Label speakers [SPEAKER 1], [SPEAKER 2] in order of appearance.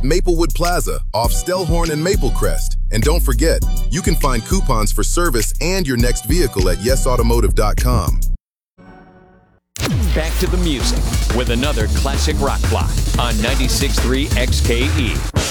[SPEAKER 1] Maplewood Plaza, off Stellhorn and Maplecrest. And don't forget, you can find coupons for service and your next vehicle at yesautomotive.com.
[SPEAKER 2] Back to the music with another classic rock block on 96.3 XKE.